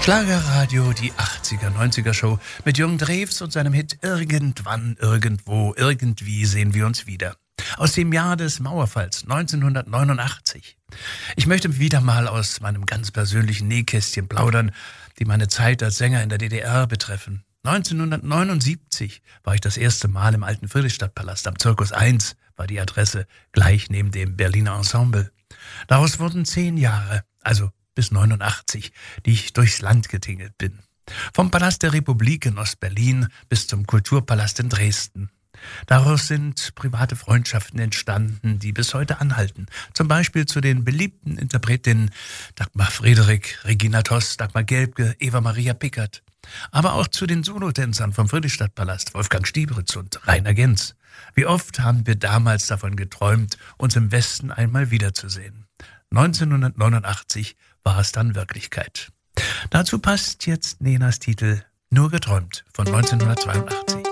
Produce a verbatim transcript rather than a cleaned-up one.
Schlagerradio, die achtziger, neunziger Show mit Jürgen Drews und seinem Hit Irgendwann, Irgendwo, Irgendwie sehen wir uns wieder. Aus dem Jahr des Mauerfalls neunzehnhundertneunundachtzig. Ich möchte wieder mal aus meinem ganz persönlichen Nähkästchen plaudern, die meine Zeit als Sänger in der D D R betreffen. neunzehnhundertneunundsiebzig war ich das erste Mal im alten Friedrichstadtpalast. Am Circus eins war die Adresse, gleich neben dem Berliner Ensemble. Daraus wurden zehn Jahre, also bis neunundachtzig, die ich durchs Land getingelt bin. Vom Palast der Republik in Ostberlin bis zum Kulturpalast in Dresden. Daraus sind private Freundschaften entstanden, die bis heute anhalten. Zum Beispiel zu den beliebten Interpretinnen Dagmar Friedrich, Regina Toss, Dagmar Gelbke, Eva Maria Pickert. Aber auch zu den Solotänzern vom Friedrichstadtpalast, Wolfgang Stieberitz und Rainer Genz. Wie oft haben wir damals davon geträumt, uns im Westen einmal wiederzusehen. neunzehnhundertneunundachtzig war es dann Wirklichkeit. Dazu passt jetzt Nenas Titel Nur geträumt von neunzehnhundertzweiundachtzig.